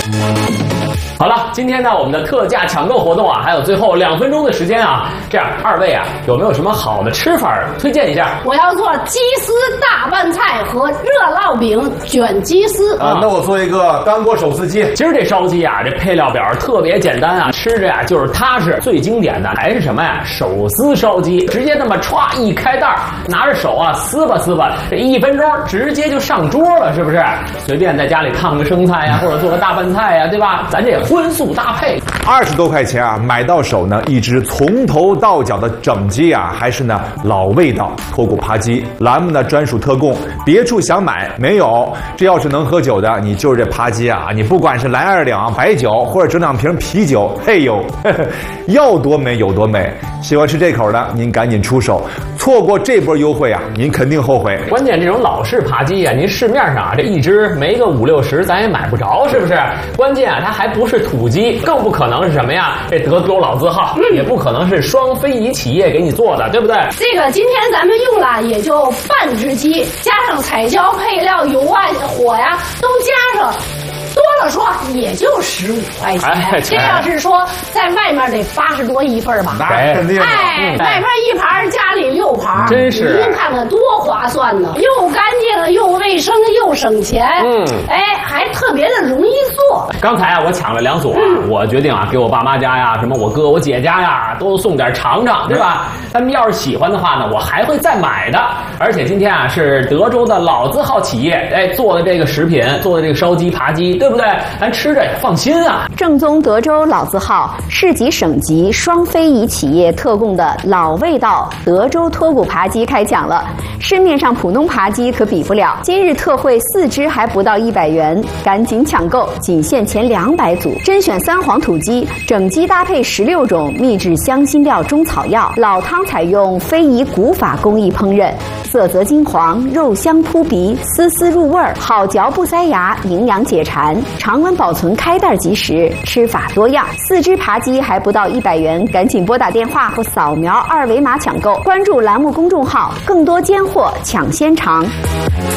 好了，今天呢我们的特价抢购活动啊，还有最后2分钟的时间啊，这样2位啊有没有什么好的吃法推荐一下？ 我要做鸡丝大拌菜和热烙饼卷鸡丝啊，那我做一个干锅手撕鸡。 其实这烧鸡啊，这配料表特别简单啊，吃着呀就是踏实。最经典的还是什么呀？手撕烧鸡，直接那么歘一开袋，拿着手啊撕吧撕吧，这1分钟直接就上桌了，是不是？随便在家里烫个生菜呀，或者做个大拌菜呀，对吧？咱这荤素搭配 ，20多块钱啊，买到手呢一只从头到脚的整鸡啊，还是呢老味道脱骨扒鸡。栏目呢专属特供，别处想买没有。这要是能喝酒的，你就是这扒鸡啊，你不管是来2两白酒，或者整2瓶啤酒，嘿呦，要多美有多美。喜欢吃这口的，您赶紧出手，错过这波优惠啊，您肯定后悔。 关键这种老式扒鸡啊，您市面上啊这一只没个50、60，咱也买不着，是不是？关键啊，它还不是土鸡，更不可能是什么呀？这德州老字号，也不可能是双非遗企业给你做的，对不对？ 这个今天咱们用了也就半只鸡，加上彩椒、配料、油啊、火呀，都加上。多了说也就15块钱，这要是说在外面得80多一份吧？ 那肯定。 哎，外面1盘，家里6盘， 真是。 您看看多划算呢，又干净又卫生又省钱。哎，还特别的容易做。 刚才啊，我抢了2组啊，我决定啊，给我爸妈家呀、什么我哥、我姐家呀，都送点尝尝，对吧？他们要是喜欢的话呢，我还会再买的。而且今天啊，是德州的老字号企业，哎，做的这个食品，做的这个烧鸡、扒鸡，对不对？咱吃着也放心啊。 正宗德州老字号、市级省级双非遗企业特供的老味道德州脱骨扒鸡开抢了，市面上普通扒鸡可比不了。今日特惠4只还不到100元，赶紧抢购，仅限前200组，甄选3黄土鸡，整鸡搭配16种秘制香辛料中草药，老汤采用非遗古法工艺烹饪，色泽金黄，肉香扑鼻，丝丝入味儿，好嚼不塞牙，营养解馋，常温保存，开袋即食，吃法多样。4只扒鸡还不到100元，赶紧拨打电话或扫描2维码抢购，关注栏目公众号，更多尖货抢先尝。